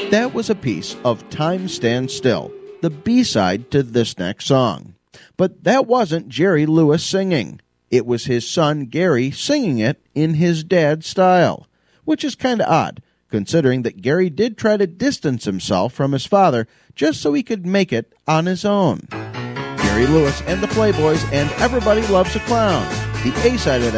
That was a piece of Time Stands Still, the B-side to this next song. But that wasn't Jerry Lewis singing. It was his son Gary singing it in his dad's style, which is kind of odd, considering that Gary did try to distance himself from his father just so he could make it on his own. Gary Lewis and the Playboys and Everybody Loves a Clown, the A-side of that